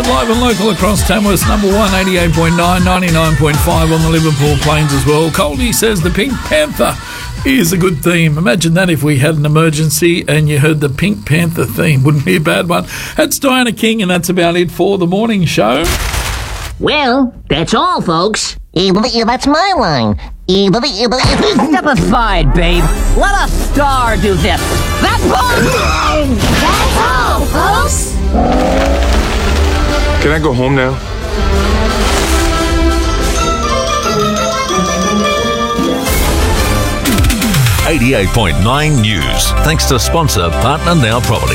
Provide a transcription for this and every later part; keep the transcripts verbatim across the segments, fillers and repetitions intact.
heard live and local across Tamworth, number one, eighty-eight point nine, ninety-nine point five on the Liverpool Plains as well. Coldy says the Pink Panther is a good theme. Imagine that if we had an emergency and you heard the Pink Panther theme. Wouldn't be a bad one. That's Diana King, and that's about it for the morning show. Well, that's all, folks. That's my line. Step aside, babe. Let a star do this. That's all. That's all, folks. Can I go home now? eighty-eight point nine News. Thanks to sponsor Partner Now Property.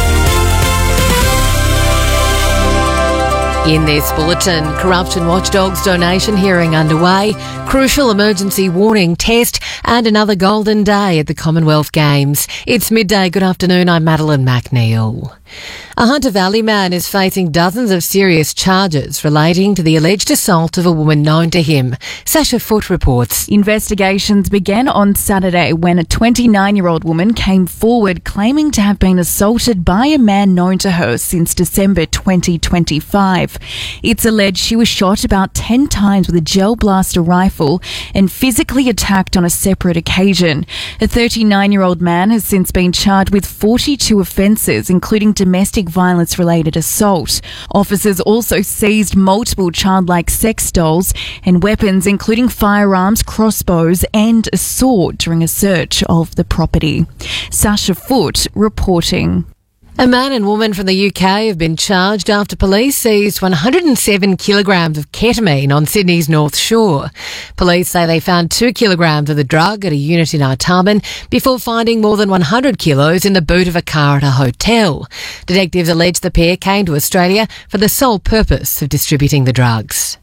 In this bulletin, Corruption Watchdog's donation hearing underway, crucial emergency warning test, and another golden day at the Commonwealth Games. It's midday. Good afternoon. I'm Madeline McNeil. A Hunter Valley man is facing dozens of serious charges relating to the alleged assault of a woman known to him. Sasha Foote reports. Investigations began on Saturday when a twenty-nine-year-old woman came forward claiming to have been assaulted by a man known to her since December twenty twenty-five. It's alleged she was shot about ten times with a gel blaster rifle and physically attacked on a separate occasion. A thirty-nine-year-old man has since been charged with forty-two offences, including domestic violence-related assault. Officers also seized multiple childlike sex dolls and weapons, including firearms, crossbows and a sword during a search of the property. Sasha Foote reporting. A man and woman from the U K have been charged after police seized one hundred seven kilograms of ketamine on Sydney's North Shore. Police say they found two kilograms of the drug at a unit in Artarmon before finding more than one hundred kilos in the boot of a car at a hotel. Detectives allege the pair came to Australia for the sole purpose of distributing the drugs.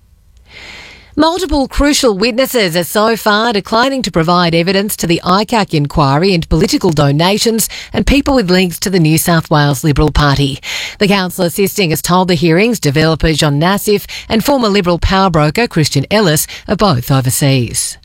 Multiple crucial witnesses are so far declining to provide evidence to the I C A C inquiry into political donations and people with links to the New South Wales Liberal Party. The council assisting has told the hearings developer John Nassif and former Liberal power broker Christian Ellis are both overseas.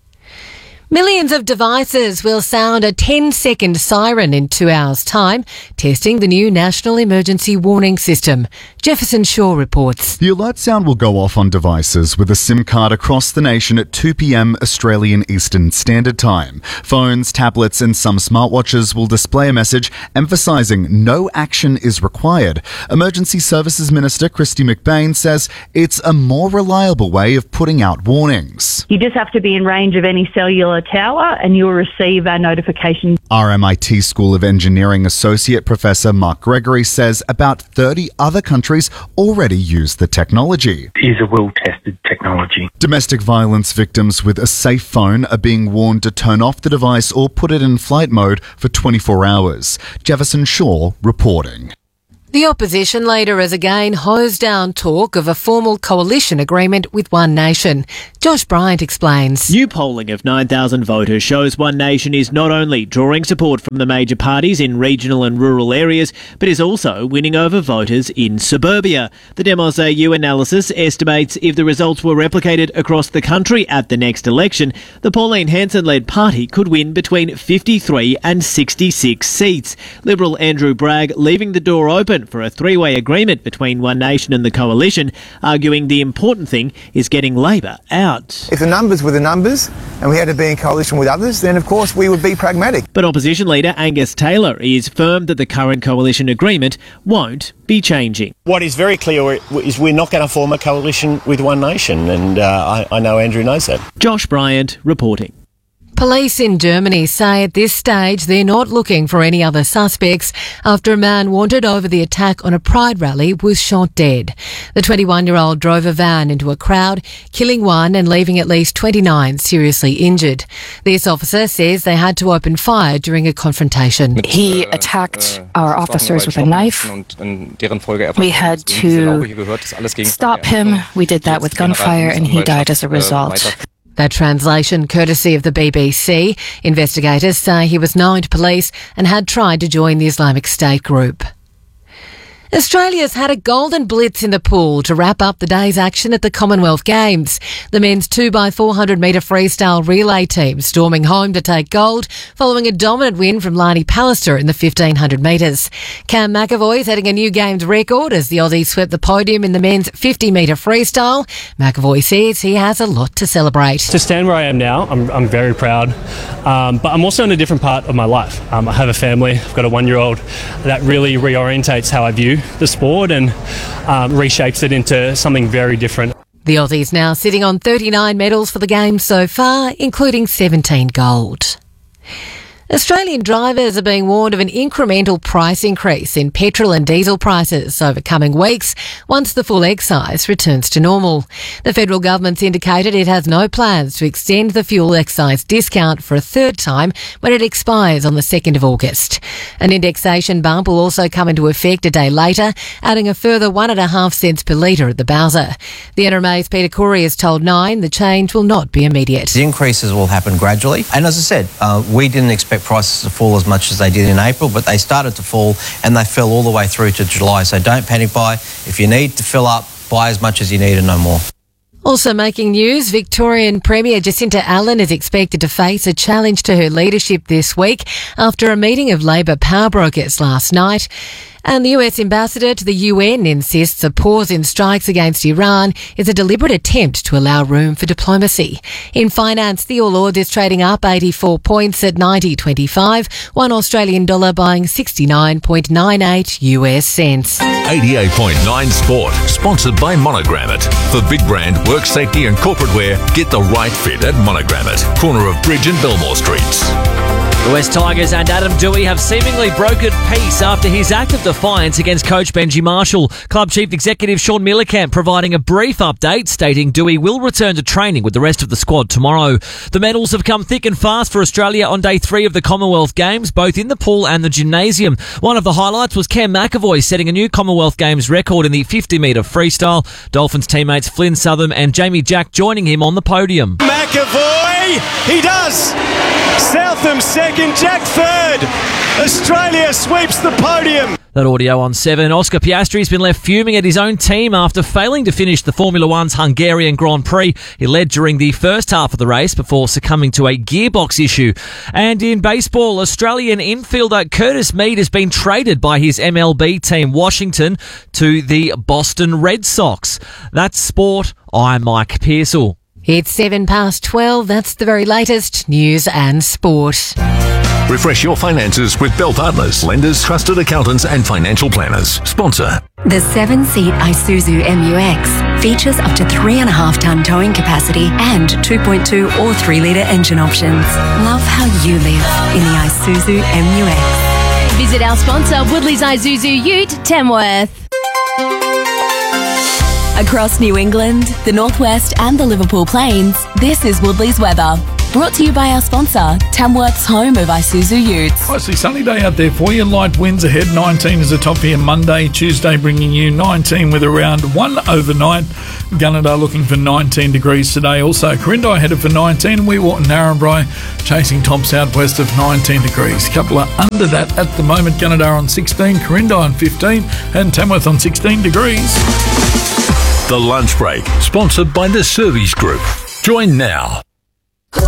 Millions of devices will sound a ten-second siren in two hours' time, testing the new National Emergency Warning System. Jefferson Shaw reports. The alert sound will go off on devices with a SIM card across the nation at two p.m. Australian Eastern Standard Time. Phones, tablets and some smartwatches will display a message emphasising no action is required. Emergency Services Minister Christy McBain says it's a more reliable way of putting out warnings. You just have to be in range of any cellular tower and you'll receive our notification. R M I T School of Engineering Associate Professor Mark Gregory says about thirty other countries already use the technology. It is a well-tested technology. Domestic violence victims with a safe phone are being warned to turn off the device or put it in flight mode for twenty-four hours. Jefferson Shaw reporting. The opposition leader has again hosed down talk of a formal coalition agreement with One Nation. Josh Bryant explains. New polling of nine thousand voters shows One Nation is not only drawing support from the major parties in regional and rural areas, but is also winning over voters in suburbia. The Demos A U analysis estimates if the results were replicated across the country at the next election, the Pauline Hanson-led party could win between fifty-three and sixty-six seats. Liberal Andrew Bragg leaving the door open for a three-way agreement between One Nation and the coalition, arguing the important thing is getting Labor out. If the numbers were the numbers and we had to be in coalition with others, then of course we would be pragmatic. But opposition leader Angus Taylor is firm that the current coalition agreement won't be changing. What is very clear is we're not going to form a coalition with One Nation, and uh, I, I know Andrew knows that. Josh Bryant reporting. Police in Germany say at this stage they're not looking for any other suspects after a man wanted over the attack on a Pride rally was shot dead. The twenty-one-year-old drove a van into a crowd, killing one and leaving at least twenty-nine seriously injured. This officer says they had to open fire during a confrontation. He attacked our officers with a knife. We had to stop him. We did that with gunfire and he died as a result. That translation courtesy of the B B C. Investigators say he was known to police and had tried to join the Islamic State group. Australia's had a golden blitz in the pool to wrap up the day's action at the Commonwealth Games. The men's two by four hundred metre freestyle relay team storming home to take gold following a dominant win from Lani Pallister in the fifteen hundred metres. Cam McAvoy setting a new Games record as the Aussie swept the podium in the men's fifty metre freestyle. McAvoy says he has a lot to celebrate. To stand where I am now, I'm, I'm very proud, um, but I'm also in a different part of my life. Um, I have a family, I've got a one-year-old. That really reorientates how I view the sport and um, reshapes it into something very different. The Aussies now sitting on thirty-nine medals for the Games so far, including seventeen gold. Australian drivers are being warned of an incremental price increase in petrol and diesel prices over coming weeks once the full excise returns to normal. The federal government's indicated it has no plans to extend the fuel excise discount for a third time when it expires on the second of August. An indexation bump will also come into effect a day later, adding a further one and a half cents per litre at the Bowser. The N R M A's Peter Corey has told Nine the change will not be immediate. The increases will happen gradually, and as I said, uh, we didn't expect prices to fall as much as they did in April, but they started to fall and they fell all the way through to July. So don't panic buy. If you need to fill up, buy as much as you need and no more. Also making news, Victorian Premier Jacinta Allen is expected to face a challenge to her leadership this week after a meeting of Labor power brokers last night. And the U S ambassador to the U N insists a pause in strikes against Iran is a deliberate attempt to allow room for diplomacy. In finance, the All Ords is trading up eighty-four points at ninety twenty-five, one Australian dollar buying sixty-nine point nine eight U S cents. eighty-eight point nine Sport, sponsored by Monogrammet. For big brand, work safety and corporate wear, get the right fit at Monogrammet, corner of Bridge and Belmore Streets. The West Tigers and Adam Doueihi have seemingly brokered peace after his act of defiance against coach Benji Marshall. Club Chief Executive Sean Millercamp providing a brief update, stating Doueihi will return to training with the rest of the squad tomorrow. The medals have come thick and fast for Australia on day three of the Commonwealth Games, both in the pool and the gymnasium. One of the highlights was Cam McAvoy setting a new Commonwealth Games record in the fifty metre freestyle. Dolphins teammates Flynn Southam and Jamie Jack joining him on the podium. McAvoy, he does! Southam second, Jack third. Australia sweeps the podium. That audio on seven. Oscar Piastri's been left fuming at his own team after failing to finish the Formula One's Hungarian Grand Prix. He led during the first half of the race before succumbing to a gearbox issue. And in baseball, Australian infielder Curtis Mead has been traded by his M L B team Washington to the Boston Red Sox. That's sport. I'm Mike Pearsall. It's seven past twelve. That's the very latest news and sport. Refresh your finances with Bell Partners, lenders, trusted accountants and financial planners. Sponsor. The seven-seat Isuzu M U X features up to three and a half tonne towing capacity and two point two or three litre engine options. Love how you live in the Isuzu M U X. Visit our sponsor, Woodley's Isuzu Ute, Tamworth. Across New England, the Northwest and the Liverpool Plains, this is Woodley's weather. Brought to you by our sponsor, Tamworth's home of Isuzu Utes. Mostly sunny day out there for you. Light winds ahead. nineteen is the top here Monday. Tuesday bringing you nineteen with around one overnight. Gunnedah looking for nineteen degrees today. Also, Corindai headed for nineteen. And Wewart and Narrabri chasing top southwest of nineteen degrees. Couple are under that at the moment. Gunnedah on sixteen, Corindai on fifteen, and Tamworth on sixteen degrees. The Lunch Break, sponsored by the Service Group. Join now.